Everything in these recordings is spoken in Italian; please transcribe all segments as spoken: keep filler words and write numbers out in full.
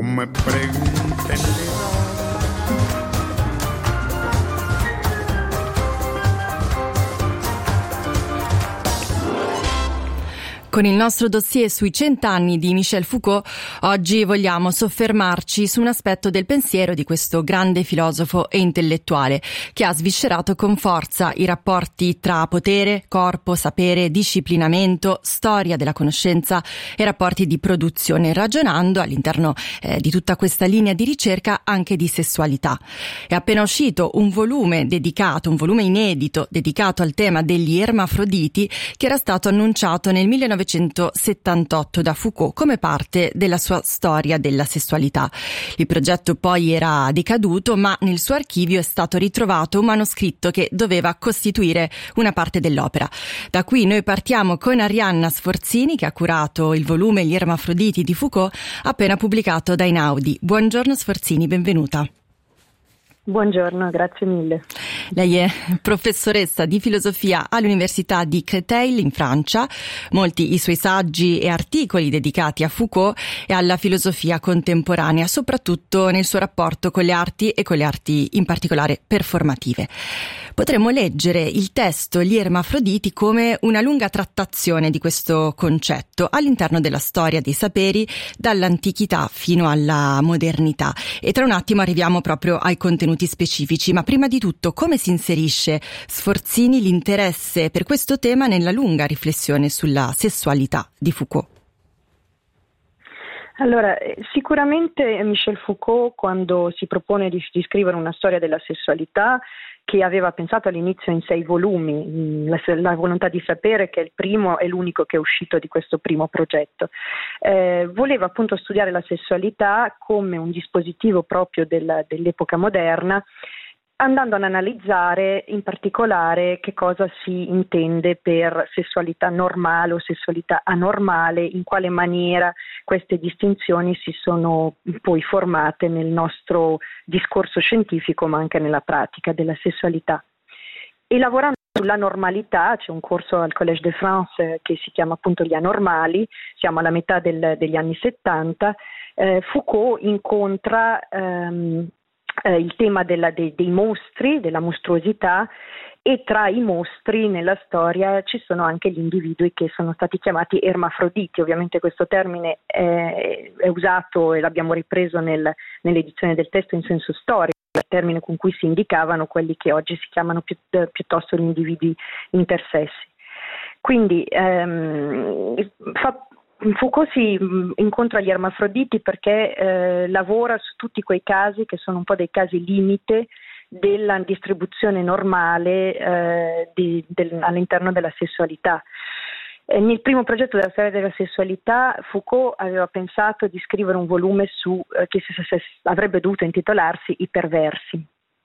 me pregunten la edad. Con il nostro dossier sui cent'anni di Michel Foucault, oggi vogliamo soffermarci su un aspetto del pensiero di questo grande filosofo e intellettuale che ha sviscerato con forza i rapporti tra potere, corpo, sapere, disciplinamento, storia della conoscenza e rapporti di produzione, ragionando all'interno eh, di tutta questa linea di ricerca anche di sessualità. È appena uscito un volume dedicato, un volume inedito dedicato al tema degli ermafroditi, che era stato annunciato nel millenovecentosettantotto da Foucault come parte della sua storia della sessualità. Il progetto poi era decaduto, ma nel suo archivio è stato ritrovato un manoscritto che doveva costituire una parte dell'opera. Da qui noi partiamo con Arianna Sforzini, che ha curato il volume Gli ermafroditi di Foucault, appena pubblicato da Einaudi. Buongiorno Sforzini, benvenuta. Buongiorno, grazie mille. Lei è professoressa di filosofia all'Università di Créteil in Francia. Molti i suoi saggi e articoli dedicati a Foucault e alla filosofia contemporanea, soprattutto nel suo rapporto con le arti e con le arti in particolare performative. Potremmo leggere il testo Gli ermafroditi come una lunga trattazione di questo concetto all'interno della storia dei saperi dall'antichità fino alla modernità, e tra un attimo arriviamo proprio ai contenuti specifici. Ma prima di tutto, come si inserisce, Sforzini, l'interesse per questo tema nella lunga riflessione sulla sessualità di Foucault? Allora, sicuramente Michel Foucault, quando si propone di, di scrivere una storia della sessualità, che aveva pensato all'inizio in sei volumi, la, la volontà di sapere, che è il primo e l'unico che è uscito di questo primo progetto, eh, voleva appunto studiare la sessualità come un dispositivo proprio del, dell'epoca moderna, andando ad analizzare in particolare che cosa si intende per sessualità normale o sessualità anormale, in quale maniera queste distinzioni si sono poi formate nel nostro discorso scientifico, ma anche nella pratica della sessualità. E lavorando sulla normalità, c'è un corso al Collège de France che si chiama appunto Gli anormali, siamo alla metà del, degli anni settanta, eh, Foucault incontra ehm, Eh, il tema della, dei, dei mostri, della mostruosità, e tra i mostri nella storia ci sono anche gli individui che sono stati chiamati ermafroditi. Ovviamente questo termine è, è usato e l'abbiamo ripreso nel, nell'edizione del testo in senso storico, il termine con cui si indicavano quelli che oggi si chiamano più, piuttosto gli individui intersessi. Quindi ehm, fa Foucault si incontra gli ermafroditi perché eh, lavora su tutti quei casi che sono un po' dei casi limite della distribuzione normale eh, di, del, all'interno della sessualità. Eh, nel primo progetto della storia della sessualità Foucault aveva pensato di scrivere un volume su eh, che si, si, avrebbe dovuto intitolarsi I perversi.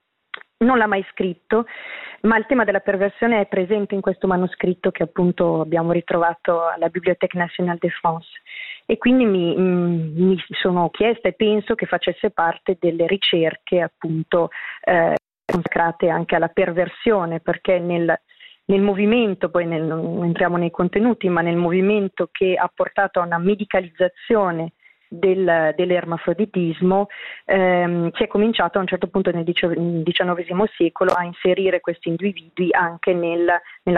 Non l'ha mai scritto, ma il tema della perversione è presente in questo manoscritto che appunto abbiamo ritrovato alla Bibliothèque Nationale de France, e quindi mi, mi sono chiesta e penso che facesse parte delle ricerche appunto eh, consacrate anche alla perversione, perché nel, nel movimento, poi nel, non entriamo nei contenuti, ma nel movimento che ha portato a una medicalizzazione Del, dell'ermafroditismo ehm, si è cominciato a un certo punto nel diciannovesimo secolo a inserire questi individui anche nel, nella